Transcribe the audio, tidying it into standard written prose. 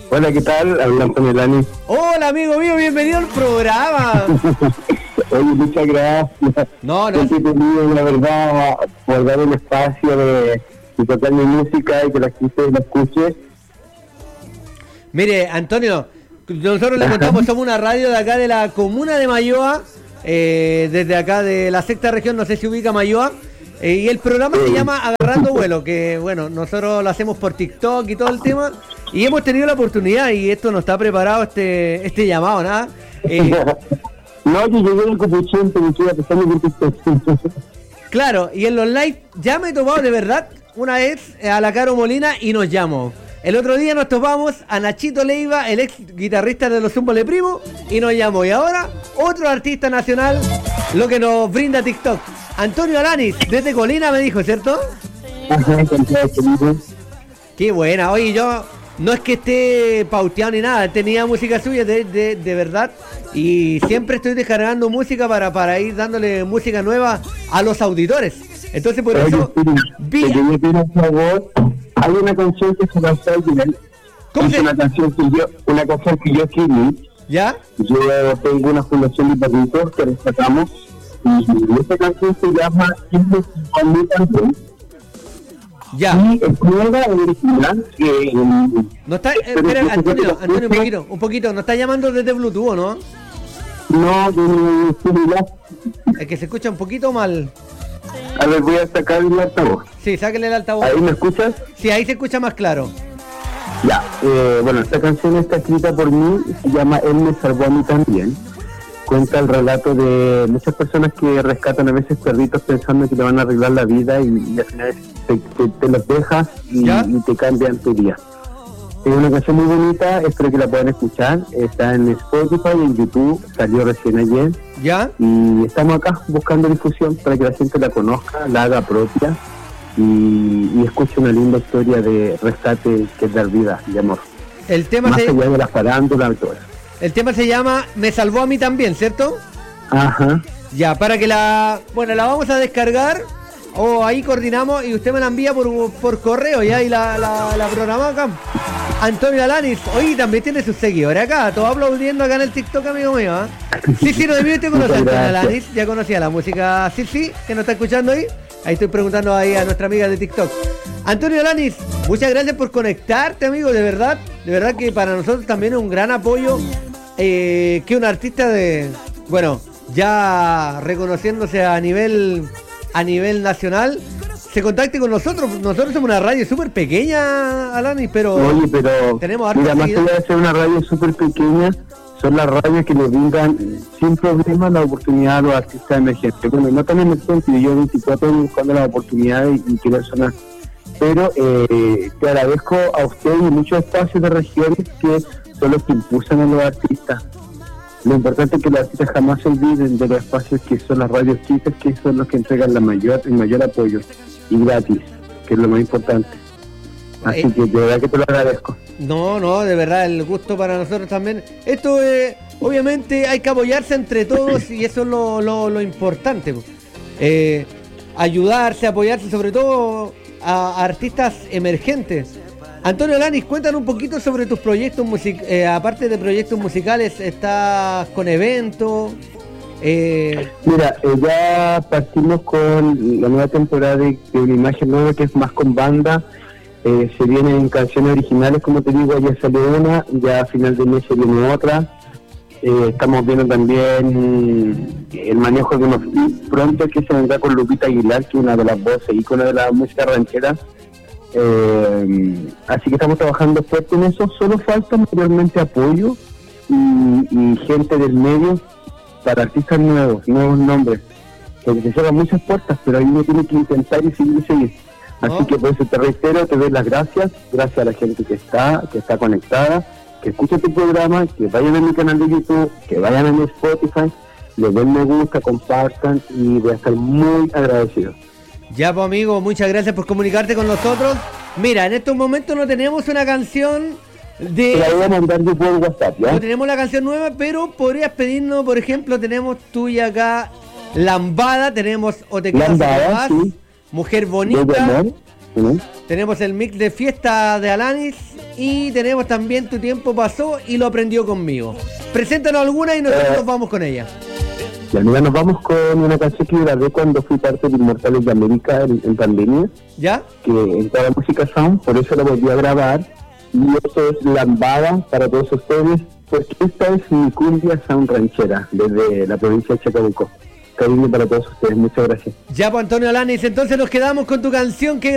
Hola, ¿qué tal? Habla Antonio Lani. Hola, amigo mío, bienvenido al programa. Oye, muchas gracias. No. Yo te he tenido, la verdad, por dar un espacio de tocar mi música y que la gente la escuche. Mire, Antonio, nosotros le contamos, somos una radio de acá de la comuna de Mayoa, desde acá de la sexta región, no sé si ubica Mayoa, y el programa se llama Agarrando Vuelo, que bueno, nosotros lo hacemos por TikTok y todo el tema, y hemos tenido la oportunidad, y esto no está preparado, este llamado, nada. No, yo llegué en el Copuchón, pero estoy empezando por TikTok. Claro, y en los live ya me he tomado de verdad una vez a la Caro Molina y nos llamó. El otro día nos topamos a Nachito Leiva, el ex guitarrista de los Zúmbole Primo, y nos llamó. Y ahora, otro artista nacional, lo que nos brinda TikTok. Antonio Alanis, desde Colina me dijo, ¿cierto? Ajá, encantado, Felipe. Qué buena. Oye, yo no es que esté pauteado ni nada, tenía música suya de verdad. Y siempre estoy descargando música para ir dándole música nueva a los auditores. Entonces por eso vi... Yo pido un favor. Hay una canción que se lanzó ayer. ¿Cómo se...? Una canción que yo escribí. ¿Ya? Yo tengo una fundación de perritos que rescatamos. Y esta canción se llama Siempre con mi canción. Ya. Y es nueva, es original. No está... espera, Antonio, un poquito. ¿Nos está llamando desde Bluetooth o no? No, de celular. Es que se escucha un poquito mal. A ver, voy a sacar el altavoz. Sí, sáquenle el altavoz. ¿Ahí me escuchas? Sí, ahí se escucha más claro. Ya, bueno, esta canción está escrita por mí, se llama Él me salvó a mí también. Cuenta el relato de muchas personas que rescatan a veces perritos pensando que te van a arreglar la vida y al final te los dejas y te cambian tu día. Es una canción muy bonita, espero que la puedan escuchar. Está en Spotify y en YouTube, salió recién ayer. ¿Ya? Y estamos acá buscando difusión para que la gente la conozca, la haga propia y escuche una linda historia de rescate que es dar vida y amor. El tema más allá de la farándula y todo eso. El tema se llama Me salvó a mí también, ¿cierto? Ajá. Ya, para que la vamos a descargar o ahí coordinamos y usted me la envía por correo ya y la programamos acá. Antonio Alanis, oye, también tiene sus seguidores acá, todos aplaudiendo acá en el TikTok, amigo mío, ¿eh? Sí, no debí usted conocer a Antonio Alanis, ya conocía la música, sí, que nos está escuchando ahí. Ahí estoy preguntando ahí a nuestra amiga de TikTok. Antonio Alanis, muchas gracias por conectarte, amigo, de verdad que para nosotros también es un gran apoyo que un artista ya reconociéndose a nivel nacional, se contacte con nosotros. Nosotros somos una radio súper pequeña, Alanis, pero tenemos mira, más allá de ser una radio súper pequeña, son las radios que nos brindan sin problema la oportunidad a los artistas emergentes. Bueno, no tan emergentes, yo 24 años buscando las oportunidades y quiero sonar. Pero te agradezco a usted y muchos espacios de regiones que son los que impulsan a los artistas. Lo importante es que los artistas jamás se olviden de los espacios que son las radios chicas, que son los que entregan el mayor apoyo y gratis, que es lo más importante. Así que de verdad que te lo agradezco. No, de verdad, el gusto para nosotros también. Esto obviamente hay que apoyarse entre todos y eso es lo importante. Ayudarse, apoyarse, sobre todo a artistas emergentes. Antonio Alanis, cuéntanos un poquito sobre tus proyectos aparte de proyectos musicales, ¿estás con eventos? Mira, ya partimos con la nueva temporada de una imagen nueva que es más con banda. Se vienen canciones originales, como te digo, ya salió una, ya a final de mes se viene otra. Estamos viendo también el manejo de unos pronto que se vendrá con Lupita Aguilar, que es una de las voces ícono de la música ranchera. Así que estamos trabajando fuerte en eso. Solo falta naturalmente apoyo y gente del medio para artistas nuevos nombres, porque se cierran muchas puertas, pero ahí uno tiene que intentar y seguir. Así que por eso te reitero, te doy las gracias a la gente que está conectada, que escucha tu programa, que vayan a mi canal de YouTube, que vayan a mi Spotify, le den me gusta, compartan y voy a estar muy agradecido. Ya, pues amigo, muchas gracias por comunicarte con nosotros. Mira, en estos momentos no tenemos una canción Te la voy a mandar yo por WhatsApp, ¿ya? No tenemos la canción nueva, pero podrías pedirnos, por ejemplo, tenemos tuya acá, Lambada, tenemos O te quedas más, sí. Mujer bonita, tenemos el mix de fiesta de Alanis Y tenemos también Tu tiempo pasó y lo aprendió conmigo. Preséntanos alguna y nosotros vamos con ella. Ya, mira, nos vamos con una canción que grabé cuando fui parte de Inmortales de América en pandemia. ¿Ya? Que en toda música sound, por eso la volví a grabar. Y esto es Lambada para todos ustedes, porque esta es mi cumbia sound ranchera, desde la provincia de Chacabuco. Cariño para todos ustedes, muchas gracias. Ya, pues Antonio Alanis, entonces nos quedamos con tu canción que